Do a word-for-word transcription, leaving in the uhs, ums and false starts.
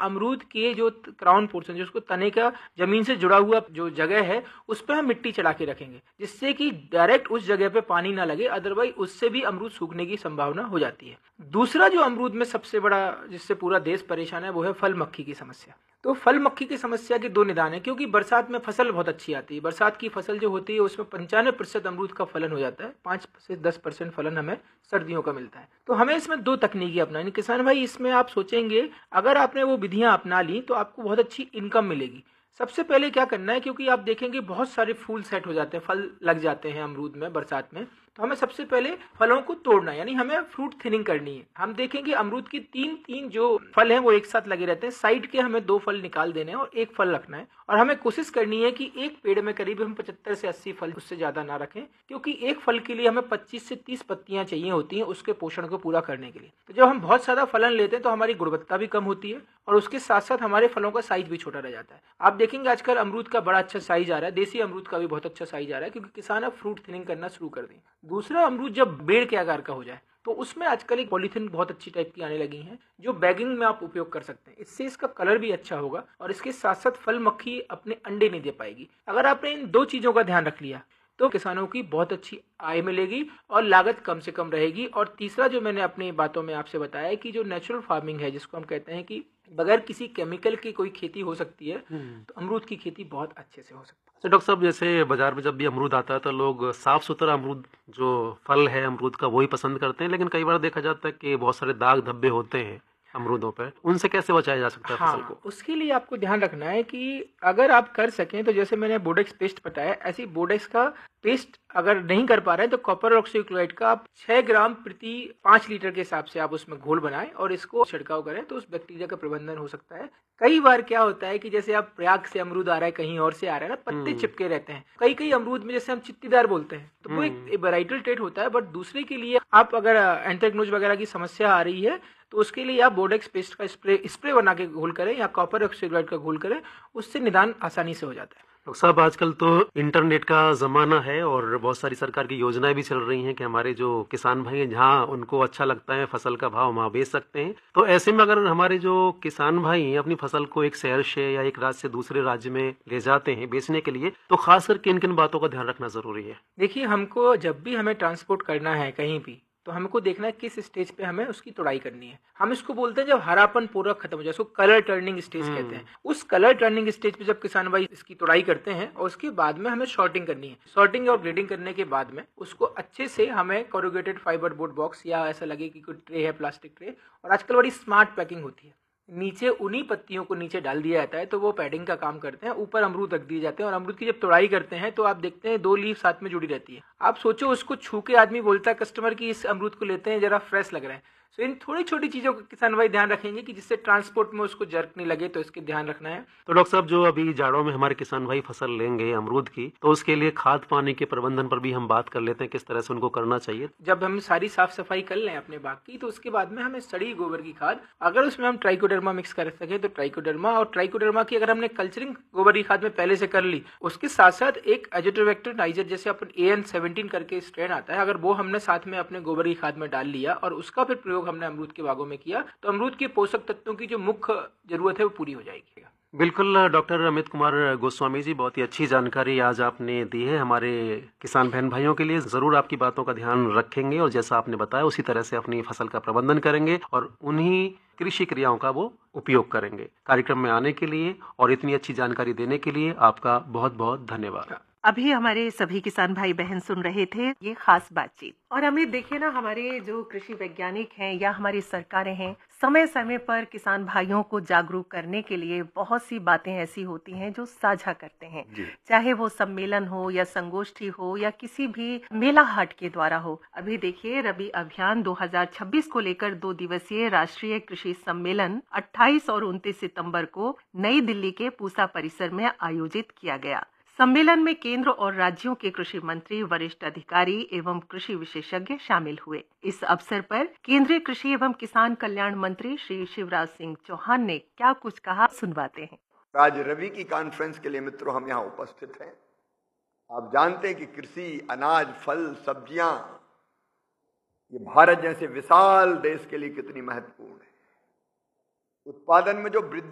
अमरूद के जो क्राउन पोर्शन, जो उसको तने का जमीन से जुड़ा हुआ जो जगह है, उस पर हम मिट्टी चढ़ा के रखेंगे, जिससे कि डायरेक्ट उस जगह पे पानी ना लगे, अदरवाइज उससे भी अमरूद सूखने की संभावना हो जाती है। दूसरा जो अमरूद में सबसे बड़ा जिससे पूरा देश परेशान है वो है फल मक्खी की समस्या। तो फल मक्खी की समस्या के दो निदान है, क्योंकि बरसात में फसल बहुत अच्छी आती है। बरसात की फसल जो होती है उसमें पंचानवे प्रतिशत अमरूद का फलन हो जाता है, पाँच से दस परसेंट फलन हमें सर्दियों का मिलता है। तो हमें इसमें दो तकनीकी अपनानी। किसान भाई, इसमें आप सोचेंगे अगर आपने वो विधियां अपना ली तो आपको बहुत अच्छी इनकम मिलेगी। सबसे पहले क्या करना है, क्योंकि आप देखेंगे बहुत सारे फूल सेट हो जाते हैं, फल लग जाते हैं अमरूद में बरसात में, तो हमें सबसे पहले फलों को तोड़ना है, यानी हमें फ्रूट थिनिंग करनी है। हम देखेंगे अमरूद की तीन तीन जो फल हैं वो एक साथ लगे रहते हैं, साइड के हमें दो फल निकाल देने हैं और एक फल रखना है। और हमें कोशिश करनी है कि एक पेड़ में करीब हम पचहत्तर से अस्सी फल, उससे ज्यादा ना रखें, क्योंकि एक फल के लिए हमें पच्चीस से तीस पत्तियां चाहिए होती हैं उसके पोषण को पूरा करने के लिए। तो जब हम बहुत सारा फलन लेते हैं तो हमारी गुणवत्ता भी कम होती है और उसके साथ साथ हमारे फलों का साइज भी छोटा रह जाता है। आप देखेंगे आजकल अमरूद का बड़ा अच्छा साइज आ रहा है, देसी अमरूद का भी बहुत अच्छा साइज आ रहा है, क्योंकि किसान अब फ्रूट थिनिंग करना शुरू कर दें। दूसरा, अमरूद जब बेड़ के आकार का हो जाए तो उसमें आजकल एक पॉलीथीन बहुत अच्छी टाइप की आने लगी हैं, जो बैगिंग में आप उपयोग कर सकते हैं। इससे इसका कलर भी अच्छा होगा और इसके साथ साथ फल मक्खी अपने अंडे नहीं दे पाएगी। अगर आपने इन दो चीजों का ध्यान रख लिया तो किसानों की बहुत अच्छी आय मिलेगी और लागत कम से कम रहेगी। और तीसरा जो मैंने अपनी बातों में आपसे बताया कि जो नेचुरल फार्मिंग है, जिसको हम कहते हैं कि बगैर किसी केमिकल की कोई खेती हो सकती है, तो अमरूद की खेती बहुत अच्छे से हो सकती है। तो डॉक्टर साहब, जैसे बाजार में जब भी अमरूद आता है तो लोग साफ सुथरा अमरूद जो फल है अमरूद का वही पसंद करते हैं, लेकिन कई बार देखा जाता है कि बहुत सारे दाग धब्बे होते हैं अमरूदों पर, उनसे कैसे बचाया जा सकता है हाँ, फसल को? उसके लिए आपको ध्यान रखना है कि अगर आप कर सकें तो जैसे मैंने बोडेक्स पेस्ट बताया, ऐसी बोडेक्स का पेस्ट अगर नहीं कर पा रहे हैं तो कॉपर ऑक्सीक्लोराइड का आप छह ग्राम प्रति पाँच लीटर के हिसाब से आप उसमें घोल बनाएं और इसको छिड़काव करें, तो उस बैक्टीरिया का प्रबंधन हो सकता है। कई बार क्या होता है कि जैसे आप प्रयाग से अमरूद आ रहा है, कहीं और से आ रहा है ना, पत्ते चिपके रहते हैं कई कई अमरूद में, जैसे हम चित्तीदार बोलते हैं, तो वो एक वेराइटल ट्रेट होता है। बट दूसरे के लिए आप अगर एंथ्रेक्नोज वगैरह की समस्या आ रही है तो उसके लिए आप बोडेक्स पेस्ट का स्प्रे स्प्रे बना के घोल करें या कॉपर ऑक्सीक्लोराइड का घोल करें, उससे निदान आसानी से हो जाता है। डॉक्टर साहब, आजकल तो इंटरनेट का जमाना है और बहुत सारी सरकार की योजनाएं भी चल रही हैं कि हमारे जो किसान भाई हैं जहां उनको अच्छा लगता है फसल का भाव वहां बेच सकते हैं। तो ऐसे में अगर हमारे जो किसान भाई हैं अपनी फसल को एक शहर से या एक राज्य से दूसरे राज्य में ले जाते हैं बेचने के लिए, तो खासकर किन किन बातों का ध्यान रखना जरूरी है? देखिए, हमको जब भी हमें ट्रांसपोर्ट करना है कहीं भी, तो हमको देखना है किस स्टेज पे हमें उसकी तुड़ाई करनी है। हम इसको बोलते हैं जब हरापन पूरा खत्म हो जाए, उसको कलर टर्निंग स्टेज कहते हैं। उस कलर टर्निंग स्टेज पे जब किसान भाई इसकी तुड़ाई करते हैं और उसके बाद में हमें शॉर्टिंग करनी है। शॉर्टिंग और ग्रेडिंग करने के बाद में उसको अच्छे से हमें कोरुगेटेड फाइबर बोर्ड बॉक्स या ऐसा लगे कि कोई ट्रे है, प्लास्टिक ट्रे, और आजकल बड़ी स्मार्ट पैकिंग होती है, नीचे उन्हीं पत्तियों को नीचे डाल दिया जाता है, तो वो पैडिंग का काम करते हैं। ऊपर अमरूद रख दिए जाते हैं और अमरूद की जब तोड़ाई करते हैं तो आप देखते हैं दो लीफ साथ में जुड़ी रहती है। आप सोचो, उसको छू के आदमी बोलता है कस्टमर की इस अमरूद को लेते हैं, जरा फ्रेश लग रहा है। सो इन थोड़ी छोटी चीजों का किसान भाई ध्यान रखेंगे कि जिससे ट्रांसपोर्ट में उसको जर्क नहीं लगे, तो इसके ध्यान रखना है। तो डॉक्टर साहब, जो अभी जाड़ों में हमारे किसान भाई फसल लेंगे अमरूद की, तो उसके लिए खाद पानी के प्रबंधन पर भी हम बात कर लेते हैं, किस तरह से उनको करना चाहिए। जब हम सारी साफ सफाई कर लें अपने बाग की, तो उसके बाद में हमें सड़ी गोबर की खाद, अगर उसमें हम ट्राइकोडर्मा मिक्स कर सके तो ट्राइकोडर्मा, और ट्राइकोडर्मा की अगर हमने कल्चरिंग गोबर की खाद में पहले से कर ली, उसके साथ साथ एक एजिटोबैक्टर नाइजर जैसे अपन ए एन सेवनटीन करके स्ट्रेन आता है, अगर वो हमने साथ में अपने गोबर की खाद में डाल लिया और उसका फिर प्रयोग हमने अमरूद के बागों में किया, तो अमरूद के पोषक तत्वों की जो मुख्य जरूरत है वो पूरी हो जाएगी। बिल्कुल डॉक्टर अमित कुमार गोस्वामी जी, बहुत ही अच्छी जानकारी आज आपने दी है हमारे किसान बहन भाइयों के लिए। जरूर आपकी बातों का ध्यान रखेंगे और जैसा आपने बताया उसी तरह से अपनी फसल का प्रबंधन करेंगे और उन्हीं कृषि क्रियाओं का वो उपयोग करेंगे। कार्यक्रम में आने के लिए और इतनी अच्छी जानकारी देने के लिए आपका बहुत बहुत धन्यवाद। अभी हमारे सभी किसान भाई बहन सुन रहे थे ये खास बातचीत। और हमें देखिए ना, हमारे जो कृषि वैज्ञानिक हैं या हमारी सरकारें हैं, समय समय पर किसान भाइयों को जागरूक करने के लिए बहुत सी बातें ऐसी होती हैं जो साझा करते हैं, चाहे वो सम्मेलन हो या संगोष्ठी हो या किसी भी मेला हाट के द्वारा हो। अभी देखिए, रबी अभियान दो हज़ार छब्बीस को लेकर दो दिवसीय राष्ट्रीय कृषि सम्मेलन अट्ठाईस और उनतीस सितंबर को नई दिल्ली के पूसा परिसर में आयोजित किया गया। सम्मेलन में केंद्र और राज्यों के कृषि मंत्री, वरिष्ठ अधिकारी एवं कृषि विशेषज्ञ शामिल हुए। इस अवसर पर केंद्रीय कृषि एवं किसान कल्याण मंत्री श्री शिवराज सिंह चौहान ने क्या कुछ कहा, सुनवाते हैं। आज रवि की कॉन्फ्रेंस के लिए मित्रों हम यहाँ उपस्थित हैं। आप जानते हैं कि कृषि, अनाज, फल, सब्जियां, ये भारत जैसे विशाल देश के लिए कितनी महत्वपूर्ण है। उत्पादन में जो वृद्धि